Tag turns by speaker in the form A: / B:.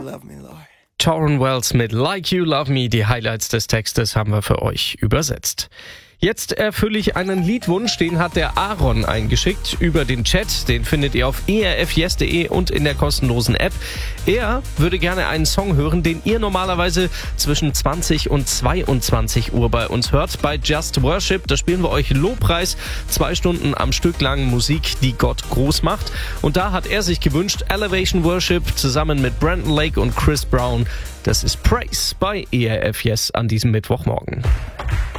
A: love me, Lord.
B: Tauren Wells mit Like You Love Me. Die Highlights des Textes haben wir für euch übersetzt. Jetzt erfülle ich einen Liedwunsch, den hat der Aaron eingeschickt über den Chat. Den findet ihr auf erfyes.de und in der kostenlosen App. Er würde gerne einen Song hören, den ihr normalerweise zwischen 20 und 22 Uhr bei uns hört. Bei Just Worship, da spielen wir euch Lobpreis. 2 Stunden am Stück lang Musik, die Gott groß macht. Und da hat er sich gewünscht, Elevation Worship zusammen mit Brandon Lake und Chris Brown. Das ist Praise bei ERF Yes an diesem Mittwochmorgen.